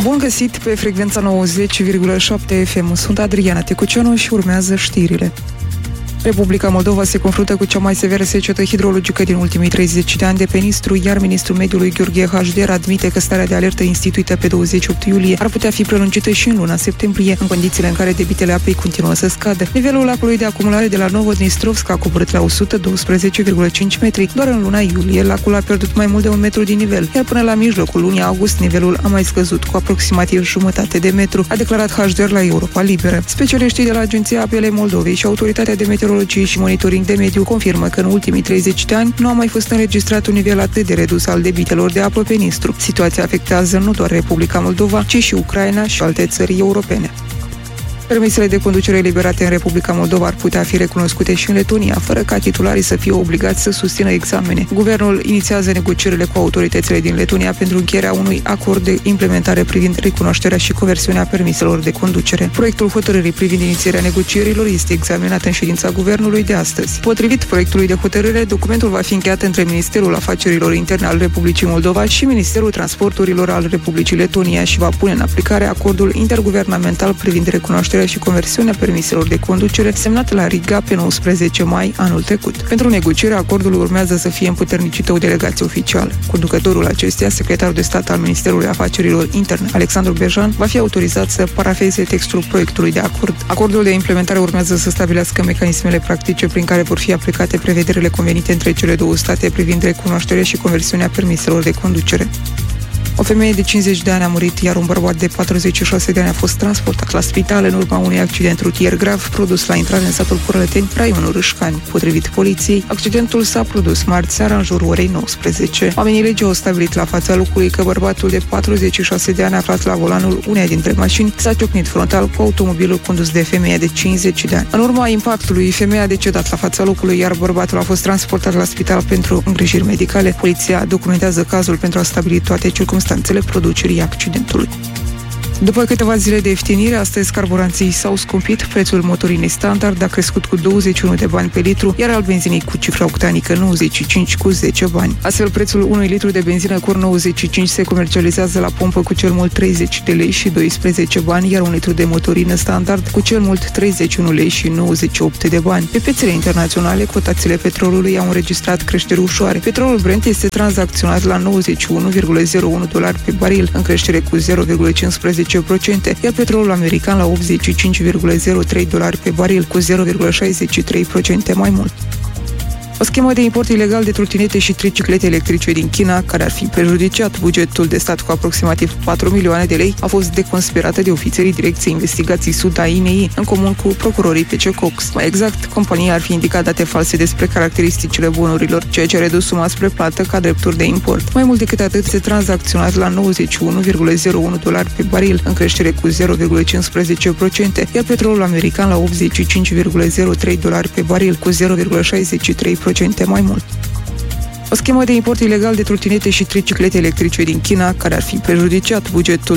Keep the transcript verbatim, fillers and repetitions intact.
Bun găsit pe frecvența nouăzeci virgulă șapte F M. Sunt Adriana Tecuceanu și urmează știrile. Republica Moldova se confruntă cu cea mai severă secetă hidrologică din ultimii treizeci de ani de pe Nistru, iar ministrul mediului Gheorghe Hașder admite că starea de alertă instituită pe douăzeci și opt iulie ar putea fi prelungită și în luna septembrie, în condițiile în care debitele apei continuă să scadă. Nivelul lacului de acumulare de la Novodnistrovsk a coborât la o sută doisprezece virgulă cinci metri. Doar în luna iulie, lacul a pierdut mai mult de un metru din nivel, iar până la mijlocul lunii august, nivelul a mai scăzut cu aproximativ jumătate de metru, a declarat Hașder la Europa Liberă. Specialiștii de la Agenția Apele Moldovei și Autoritatea de Meteorologie și Monitoring de Mediu confirmă că în ultimii treizeci de ani nu a mai fost înregistrat un nivel atât de redus al debitelor de apă pe Nistru. Situația afectează nu doar Republica Moldova, ci și Ucraina și alte țări europene. Permisele de conducere eliberate în Republica Moldova ar putea fi recunoscute și în Letonia, fără ca titularii să fie obligați să susțină examene. Guvernul inițiază negocierile cu autoritățile din Letonia pentru încheierea unui acord de implementare privind recunoașterea și conversiunea permiselor de conducere. Proiectul hotărârii privind inițierea negocierilor este examinat în ședința Guvernului de astăzi. Potrivit proiectului de hotărâre, documentul va fi încheiat între Ministerul Afacerilor Interne al Republicii Moldova și Ministerul Transporturilor al Republicii Letonia și va pune în aplicare acordul interguvernamental privind recunoașterea și conversiunea permiselor de conducere semnat la Riga pe nouăsprezece mai anul trecut. Pentru negociere, acordul urmează să fie împuternicită o delegație oficială. Conducătorul acesteia, secretarul de stat al Ministerului Afacerilor Interne, Alexandru Bejan, va fi autorizat să parafeze textul proiectului de acord. Acordul de implementare urmează să stabilească mecanismele practice prin care vor fi aplicate prevederile convenite între cele două state privind recunoașterea și conversiunea permiselor de conducere. O femeie de cincizeci de ani a murit, iar un bărbat de patruzeci și șase de ani a fost transportat la spital în urma unui accident rutier grav produs la intrare în satul Curăteni, raionul Râșcani. Potrivit poliției, accidentul s-a produs marți seara în jurul orei nouăsprezece. Oamenii legii au stabilit la fața locului că bărbatul de patruzeci și șase de ani aflat la volanul uneia dintre mașini s-a ciocnit frontal cu automobilul condus de femeia de cincizeci de ani. În urma impactului, femeia a decedat la fața locului, iar bărbatul a fost transportat la spital pentru îngrijiri medicale. Poliția documentează cazul pentru a stabili toate circumstanțele producerii accidentului. După câteva zile de ieftinire, astăzi carburanții s-au scumpit, prețul motorinei standard a crescut cu douăzeci și unu de bani pe litru, iar al benzinei cu cifra octanică nouăzeci și cinci cu zece bani. Astfel, prețul unui litru de benzină cu nouăzeci și cinci se comercializează la pompă cu cel mult treizeci de lei și doisprezece bani, iar un litru de motorină standard cu cel mult treizeci și unu lei și nouăzeci și opt de bani. Pe piețele internaționale, cotațiile petrolului au înregistrat creșteri ușoare. Petrolul Brent este tranzacționat la nouăzeci și unu virgulă zero unu dolari pe baril, în creștere cu zero virgulă cincisprezece la sută, iar petrolul american la optzeci și cinci virgulă zero trei dolari pe baril, cu zero virgulă șaizeci și trei la sută mai mult. O schemă de import ilegal de trotinete și triciclete electrice din China, care ar fi prejudiciat bugetul de stat cu aproximativ patru milioane de lei, a fost deconspirată de ofițerii Direcției Investigații Sud a I N I, în comun cu procurorii P C Cox. Mai exact, compania ar fi indicat date false despre caracteristicile bunurilor, ceea ce a redus suma spre plată ca drepturi de import. Mai mult decât atât, se tranzacționat la nouăzeci și unu virgulă zero unu dolari pe baril, în creștere cu zero virgulă cincisprezece la sută, iar petrolul american la optzeci și cinci virgulă zero trei dolari pe baril, cu zero virgulă șaizeci și trei la sută mai mult. O schemă de import ilegal de trotinete și triciclete electrice din China, care ar fi prejudiciat bugetul